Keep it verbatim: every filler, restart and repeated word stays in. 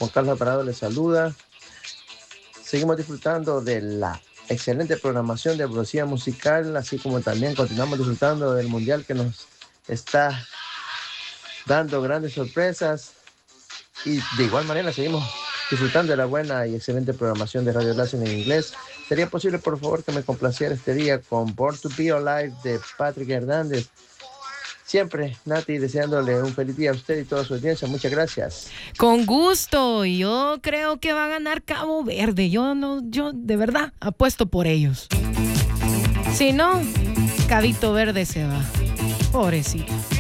Juan Carlos Alvarado les saluda. Seguimos disfrutando de la excelente programación de Ambrosía Musical, así como también continuamos disfrutando del Mundial que nos está dando grandes sorpresas. Y de igual manera seguimos disfrutando de la buena y excelente programación de Radio Láser en inglés. ¿Sería posible, por favor, que me complaciera este día con Born to Be Alive de Patrick Hernández? Siempre, Nati, deseándole un feliz día a usted y toda su audiencia. Muchas gracias. Con gusto. Yo creo que va a ganar Cabo Verde. Yo no, yo de verdad apuesto por ellos. Si no, Cabito Verde se va. Pobrecito.